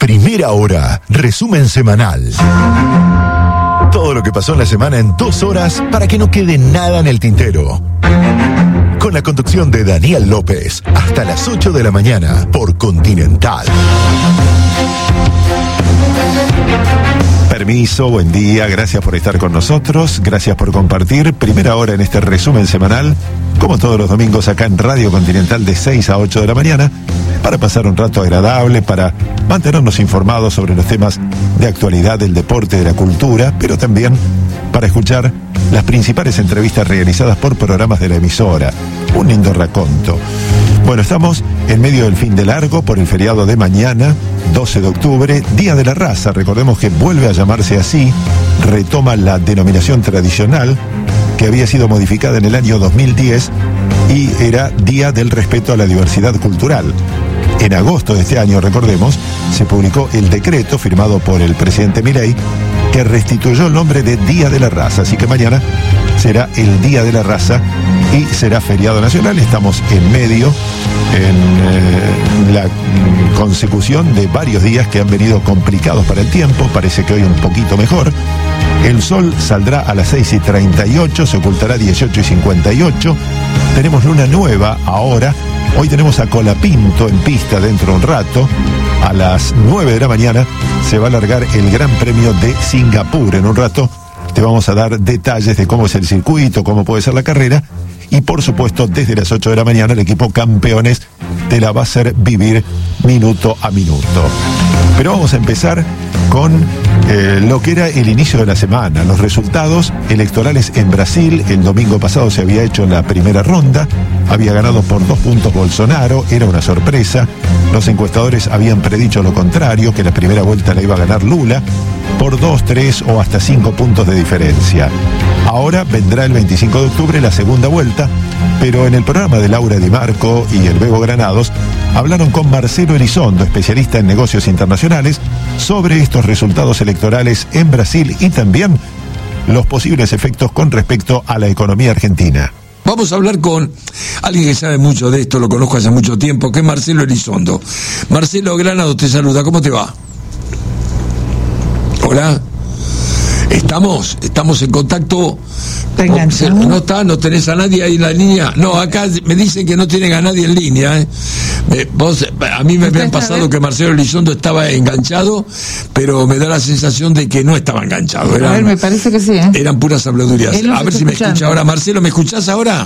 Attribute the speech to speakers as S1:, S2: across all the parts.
S1: Primera Hora, resumen semanal. Todo lo que pasó en la semana en 2 horas para que no quede nada en el tintero. Con la conducción de Daniel López, hasta las 8 de la mañana por Continental. Permiso, buen día, gracias por estar con nosotros, gracias por compartir Primera Hora en este resumen semanal, como todos los domingos acá en Radio Continental de 6 a 8 de la mañana, para pasar un rato agradable, para mantenernos informados sobre los temas de actualidad del deporte, de la cultura, pero también para escuchar las principales entrevistas realizadas por programas de la emisora. Un lindo raconto. Bueno, estamos en medio del fin de largo por el feriado de mañana, 12 de octubre, Día de la Raza. Recordemos que vuelve a llamarse así, retoma la denominación tradicional que había sido modificada en el año 2010 y era Día del Respeto a la Diversidad Cultural. En agosto de este año, recordemos, se publicó el decreto firmado por el presidente Milei que restituyó el nombre de Día de la Raza. Así que mañana será el Día de la Raza y será feriado nacional. Estamos en medio, en la consecución de varios días que han venido complicados para el tiempo. Parece que hoy un poquito mejor. El sol saldrá a las 6:38, se ocultará 18:58. Tenemos luna nueva ahora. Hoy tenemos a Colapinto en pista dentro de un rato. A las 9 de la mañana se va a largar el Gran Premio de Singapur. En un rato te vamos a dar detalles de cómo es el circuito, cómo puede ser la carrera. Y por supuesto, desde las 8 de la mañana el equipo Campeones te la va a hacer vivir minuto a minuto. Pero vamos a empezar con lo que era el inicio de la semana, los resultados electorales en Brasil. El domingo pasado se había hecho la primera ronda, había ganado por 2 puntos Bolsonaro, era una sorpresa. Los encuestadores habían predicho lo contrario, que la primera vuelta la iba a ganar Lula, por 2, 3 o hasta 5 puntos de diferencia. Ahora vendrá el 25 de octubre la segunda vuelta, pero en el programa de Laura Di Marco y el Bebo Granados hablaron con Marcelo Elizondo, especialista en negocios internacionales, sobre estos resultados electorales en Brasil y también los posibles efectos con respecto a la economía argentina.
S2: Vamos a hablar con alguien que sabe mucho de esto, lo conozco hace mucho tiempo, que es Marcelo Elizondo. Marcelo Granados te saluda, ¿cómo te va? Hola. Estamos en contacto. No tenés a nadie ahí en la línea. No, acá me dicen que no tienen a nadie en línea. A mí me habían pasado que Marcelo Elizondo estaba enganchado, pero me da la sensación de que no estaba enganchado.
S3: A ver, me parece que sí.
S2: Eran puras habladurías. A ver si me escucha ahora. Marcelo, ¿me escuchás ahora?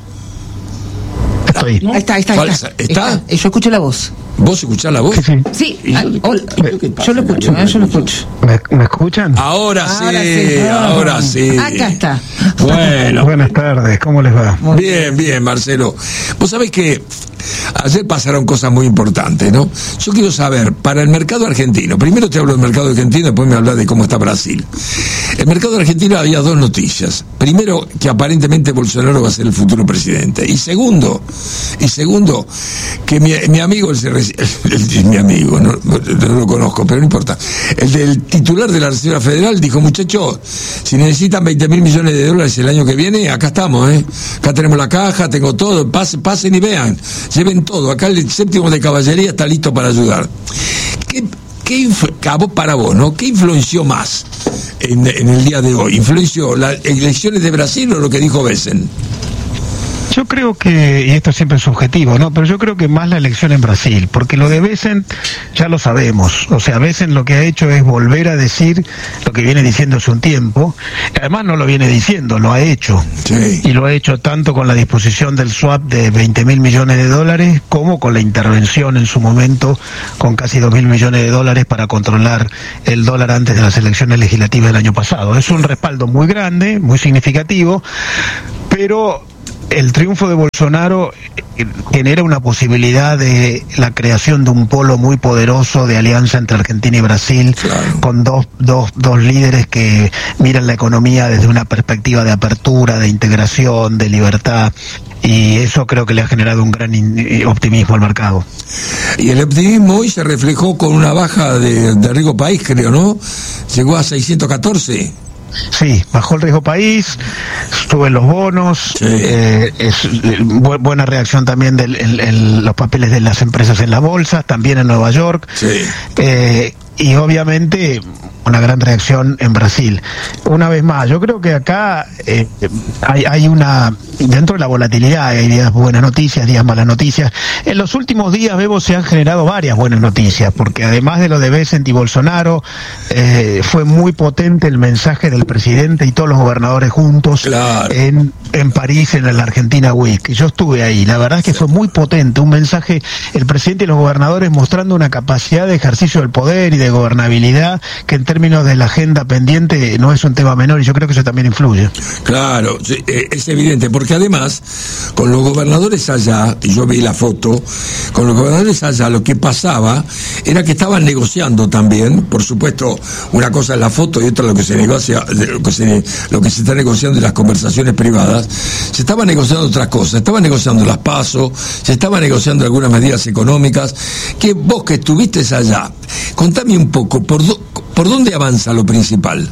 S4: Estoy.
S2: ¿Está?
S3: Yo escucho la voz.
S2: ¿Vos escuchás la voz?
S3: Sí. Hola. Yo lo escucho, yo lo escucho.
S4: ¿Me escuchan?
S2: Ahora sí.
S3: Acá está.
S2: Bueno.
S4: Buenas tardes, ¿cómo les va?
S2: Bien, Marcelo. Vos sabés que ayer pasaron cosas muy importantes, ¿no? Yo quiero saber, para el mercado argentino, primero te hablo del mercado argentino, después me hablas de cómo está Brasil. El mercado argentino había 2 noticias. Primero, que aparentemente Bolsonaro va a ser el futuro presidente. Y segundo, que mi amigo, mi amigo, no lo conozco, pero no importa. El del titular de la Reserva Federal dijo, muchachos, si necesitan 20.000 millones de dólares el año que viene, acá estamos, Acá tenemos la caja, tengo todo, pasen y vean. Lleven todo, acá el séptimo de caballería está listo para ayudar. Para vos, ¿no? ¿Qué influenció más en el día de hoy? ¿Influenció las elecciones de Brasil o lo que dijo Besen?
S4: Yo creo que, y esto siempre es subjetivo, ¿no? Pero yo creo que más la elección en Brasil, porque lo de Besen ya lo sabemos. O sea, Besen lo que ha hecho es volver a decir lo que viene diciendo hace un tiempo. Además no lo viene diciendo, lo ha hecho.
S2: Sí.
S4: Y lo ha hecho tanto con la disposición del swap de 20.000 millones de dólares, como con la intervención en su momento con casi 2.000 millones de dólares para controlar el dólar antes de las elecciones legislativas del año pasado. Es un respaldo muy grande, muy significativo, pero el triunfo de Bolsonaro genera una posibilidad de la creación de un polo muy poderoso de alianza entre Argentina y Brasil, claro, con dos líderes que miran la economía desde una perspectiva de apertura, de integración, de libertad, y eso creo que le ha generado un gran optimismo al mercado.
S2: Y el optimismo hoy se reflejó con una baja de Rigo País, creo, ¿no? Llegó a 614.
S4: Sí, bajó el riesgo país, suben los bonos, buena reacción también de los papeles de las empresas en la bolsa, también en Nueva York. Y obviamente una gran reacción en Brasil. Una vez más, yo creo que acá hay una, dentro de la volatilidad, hay días buenas noticias, días malas noticias. En los últimos días, Bebo, se han generado varias buenas noticias, porque además de lo de Bessent y Bolsonaro, fue muy potente el mensaje del presidente y todos los gobernadores juntos en París, en la Argentina Week. Yo estuve ahí, la verdad es que fue muy potente, un mensaje, el presidente y los gobernadores mostrando una capacidad de ejercicio del poder y de gobernabilidad que en términos de la agenda pendiente no es un tema menor, y yo creo que eso también influye.
S2: Claro, es evidente, porque además con los gobernadores allá, y yo vi la foto, con los gobernadores allá lo que pasaba era que estaban negociando también, por supuesto, una cosa es la foto y otra lo que se negocia, lo que se está negociando en las conversaciones privadas. Se estaba negociando otras cosas, se estaban negociando las PASO, se estaban negociando algunas medidas económicas, que vos que estuviste allá, contame un poco, ¿por dónde avanza lo principal?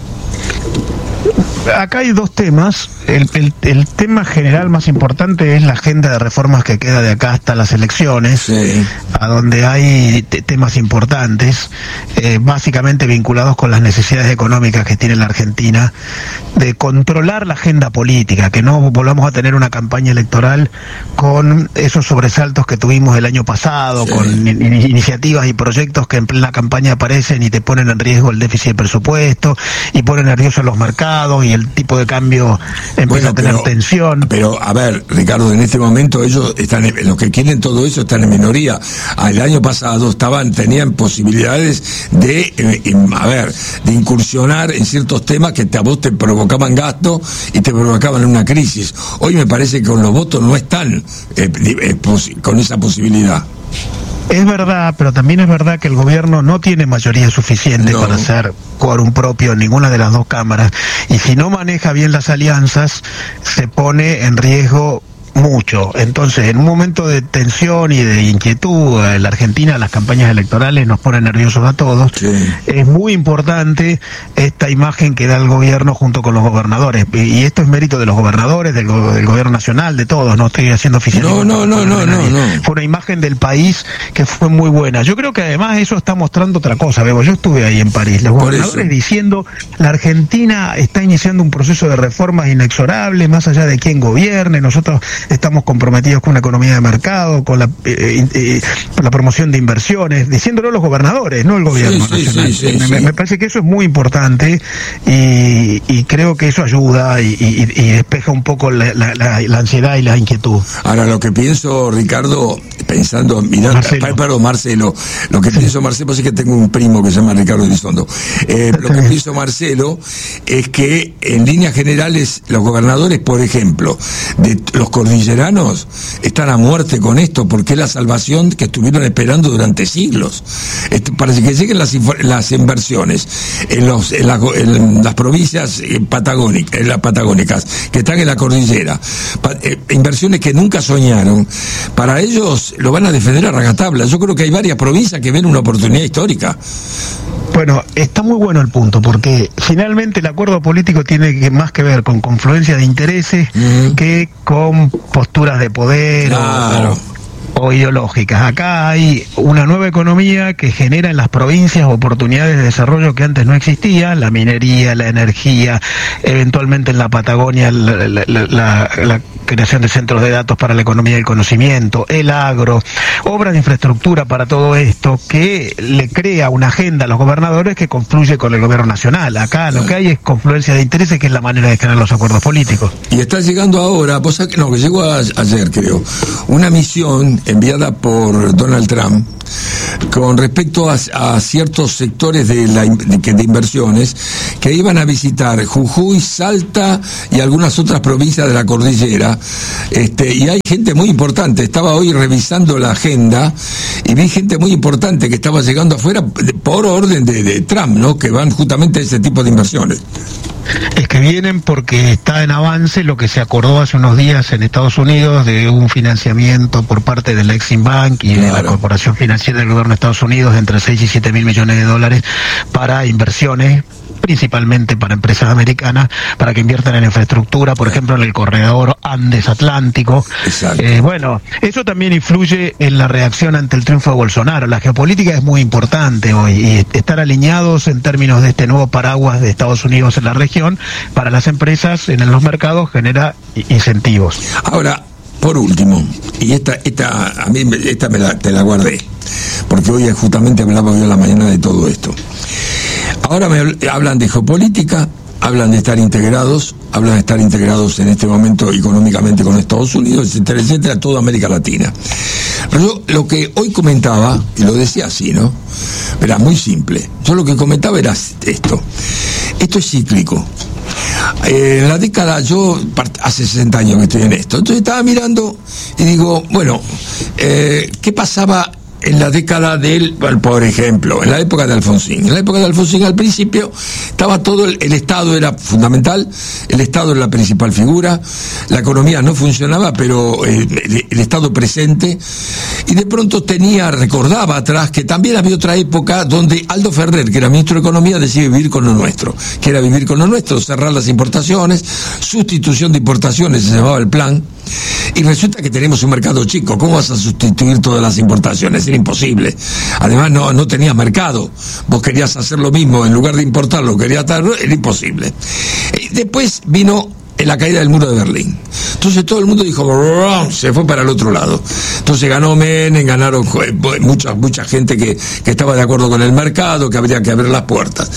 S4: Acá hay dos temas. El tema general más importante es la agenda de reformas que queda de acá hasta las elecciones, a donde hay temas importantes, básicamente vinculados con las necesidades económicas que tiene la Argentina, de controlar la agenda política, que no volvamos a tener una campaña electoral con esos sobresaltos que tuvimos el año pasado, con iniciativas y proyectos que en plena campaña aparecen y te ponen en riesgo el déficit de presupuesto y ponen nerviosos los mercados y el tipo de cambio empieza a tener tensión.
S2: Pero, a ver, Ricardo, en este momento ellos están, los que quieren todo eso están en minoría. El año pasado tenían posibilidades de incursionar en ciertos temas que a vos te provocaban gasto y te provocaban una crisis. Hoy me parece que con los votos no están con esa posibilidad.
S4: Es verdad, pero también es verdad que el gobierno no tiene mayoría suficiente para hacer quórum propio en ninguna de las dos cámaras, y si no maneja bien las alianzas, se pone en riesgo mucho. Entonces, en un momento de tensión y de inquietud, en la Argentina las campañas electorales nos ponen nerviosos a todos. Es muy importante esta imagen que da el gobierno junto con los gobernadores, y esto es mérito de los gobernadores, del gobierno nacional, de todos, no estoy haciendo oficialismo. No. Fue una imagen del país que fue muy buena. Yo creo que además eso está mostrando otra cosa, Bebo. Yo estuve ahí en París, los gobernadores diciendo, la Argentina está iniciando un proceso de reformas inexorable, más allá de quién gobierne, nosotros estamos comprometidos con una economía de mercado, con la promoción de inversiones, diciéndolo los gobernadores, no el gobierno nacional. Me parece que eso es muy importante, y creo que eso ayuda y despeja un poco la ansiedad y la inquietud.
S2: Ahora, lo que pienso, Ricardo, pensando, Marcelo, lo que pienso, Marcelo, es que tengo un primo que se llama Ricardo Elizondo. Lo que pienso, Marcelo, es que en líneas generales los gobernadores, por ejemplo, de los cordilleranos, están a muerte con esto, porque es la salvación que estuvieron esperando durante siglos. Parece que lleguen las inversiones en las provincias patagónicas que están en la cordillera, inversiones que nunca soñaron. Para ellos lo van a defender a rajatabla. Yo creo que hay varias provincias que ven una oportunidad histórica.
S4: Bueno, está muy bueno el punto, porque finalmente el acuerdo político tiene más que ver con confluencia de intereses que con posturas de poder o ideológicas. Acá hay una nueva economía que genera en las provincias oportunidades de desarrollo que antes no existían, la minería, la energía, eventualmente en la Patagonia la creación de centros de datos para la economía del conocimiento, el agro, obras de infraestructura para todo esto, que le crea una agenda a los gobernadores que confluye con el gobierno nacional. Acá lo que hay es confluencia de intereses, que es la manera de generar los acuerdos políticos.
S2: Y está llegando ahora, que llegó ayer, creo, una misión enviada por Donald Trump con respecto a ciertos sectores de inversiones que iban a visitar Jujuy, Salta y algunas otras provincias de la cordillera, y hay gente muy importante. Estaba hoy revisando la agenda y vi gente muy importante que estaba llegando afuera por orden de Trump, ¿no? Que van justamente a ese tipo de inversiones.
S4: Es que vienen porque está en avance lo que se acordó hace unos días en Estados Unidos de un financiamiento por parte del Exim Bank y de la Corporación Financiera del Gobierno de Estados Unidos de entre 6 y 7 mil millones de dólares para inversiones principalmente para empresas americanas, para que inviertan en infraestructura, por ejemplo en el corredor Andes-Atlántico. Bueno, eso también influye en la reacción ante el triunfo de Bolsonaro. La geopolítica es muy importante hoy, y estar alineados en términos de este nuevo paraguas de Estados Unidos en la región, para las empresas en los mercados genera incentivos.
S2: Ahora, por último, y esta a mí te la guardé, porque hoy justamente hablaba yo en la mañana de todo esto. Ahora me hablan de geopolítica, hablan de estar integrados en este momento económicamente con Estados Unidos, etcétera, etcétera, toda América Latina. Yo lo que hoy comentaba, y lo decía así, ¿no? Era muy simple. Yo lo que comentaba era esto. Esto es cíclico. En la década, yo hace 60 años que estoy en esto, entonces estaba mirando y digo, bueno, ¿qué pasaba en la década por ejemplo, en la época de Alfonsín? En la época de Alfonsín, al principio, estaba todo, el Estado era fundamental, el Estado era la principal figura, la economía no funcionaba, pero el Estado presente, y de pronto recordaba atrás que también había otra época donde Aldo Ferrer, que era ministro de Economía, decía vivir con lo nuestro, que era vivir con lo nuestro, cerrar las importaciones, sustitución de importaciones, se llamaba el plan, y resulta que tenemos un mercado chico. ¿Cómo vas a sustituir todas las importaciones? Era imposible. Además no tenías mercado. Vos querías hacer lo mismo, en lugar de importarlo, era imposible. Y después vino la caída del muro de Berlín. Entonces todo el mundo dijo, se fue para el otro lado. Entonces ganó Menem, ganaron mucha gente que estaba de acuerdo con el mercado, que habría que abrir las puertas.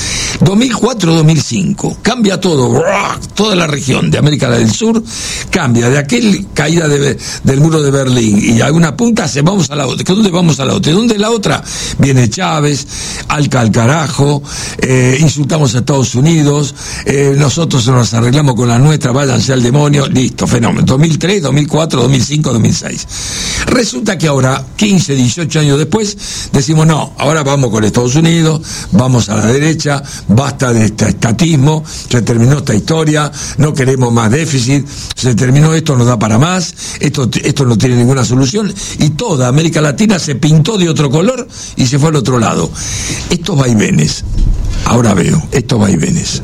S2: 2004-2005, cambia todo, toda la región de América del Sur cambia, de aquel caída del muro de Berlín y a una punta vamos a la otra. ¿Dónde vamos a la otra? ¿Dónde la otra? Viene Chávez, al carajo, insultamos a Estados Unidos, nosotros nos arreglamos con la nuestra, váyanse al demonio, listo, fenómeno. 2003, 2004, 2005, 2006. Resulta que ahora, 15, 18 años después, decimos no, ahora vamos con Estados Unidos, vamos a la derecha, basta de este estatismo, se terminó esta historia, no queremos más déficit, se terminó esto, no da para más, esto no tiene ninguna solución, y toda América Latina se pintó de otro color y se fue al otro lado. Estos vaivenes, ahora veo, estos vaivenes,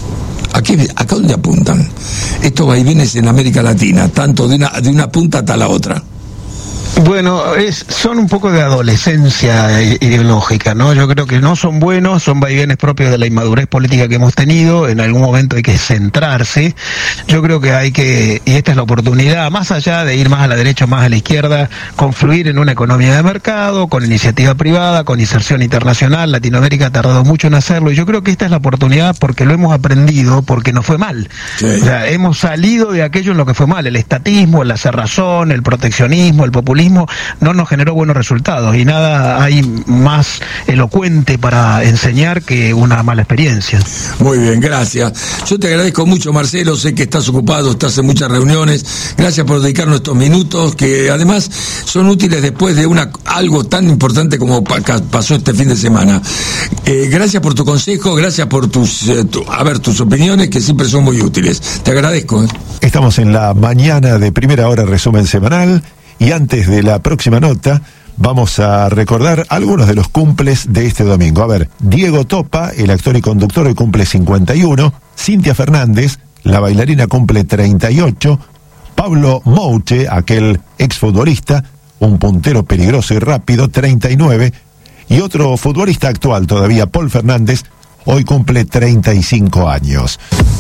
S2: ¿acá dónde apuntan? Estos vaivenes en América Latina, tanto de una punta hasta la otra.
S4: Bueno, son un poco de adolescencia ideológica, ¿no? Yo creo que no son buenos, son vaivenes propios de la inmadurez política que hemos tenido. En algún momento hay que centrarse. Yo creo que y esta es la oportunidad, más allá de ir más a la derecha o más a la izquierda, confluir en una economía de mercado, con iniciativa privada, con inserción internacional. Latinoamérica ha tardado mucho en hacerlo, y yo creo que esta es la oportunidad porque lo hemos aprendido, porque nos fue mal. Sí. O sea, hemos salido de aquello en lo que fue mal, el estatismo, la cerrazón, el proteccionismo, el populismo, no nos generó buenos resultados, y nada hay más elocuente para enseñar que una mala experiencia.
S2: Muy bien, gracias. Yo te agradezco mucho, Marcelo, sé que estás ocupado, estás en muchas reuniones, gracias por dedicarnos estos minutos, que además son útiles después de algo tan importante como pasó este fin de semana. Gracias por tu consejo, gracias por tus opiniones, que siempre son muy útiles. Te agradezco.
S1: Estamos en la mañana de Primera Hora, resumen semanal. Y antes de la próxima nota, vamos a recordar algunos de los cumples de este domingo. A ver, Diego Topa, el actor y conductor, hoy cumple 51. Cintia Fernández, la bailarina, cumple 38. Pablo Mouche, aquel exfutbolista, un puntero peligroso y rápido, 39. Y otro futbolista actual todavía, Paul Fernández, hoy cumple 35 años.